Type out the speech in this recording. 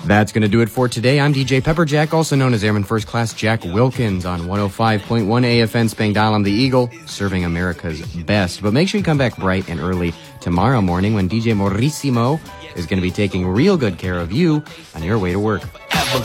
That's going to do it for today. I'm DJ Pepperjack, also known as Airman First Class Jack Wilkins on 105.1 AFN Spangdahlem, the Eagle, serving America's best. But make sure you come back bright and early tomorrow morning when DJ Maurissimo is going to be taking real good care of you on your way to work.